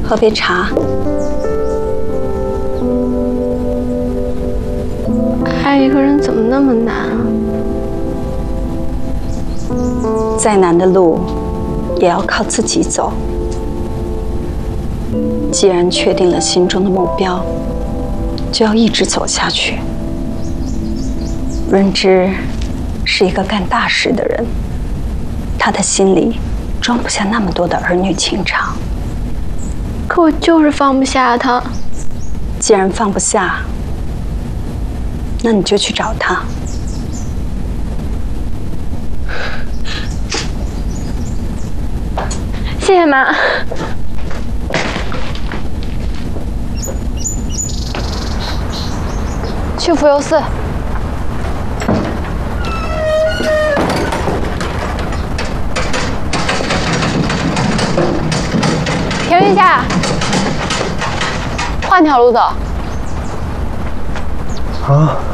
喝杯茶。 爱一个人怎么那么难啊？ 再难的路，也要靠自己走。既然确定了心中的目标，就要一直走下去。润之是一个干大事的人，他的心里装不下那么多的儿女情长。 可我就是放不下他。 既然放不下，那你就去找他。 谢谢妈。去福佑寺。停一下，换条路走。 啊。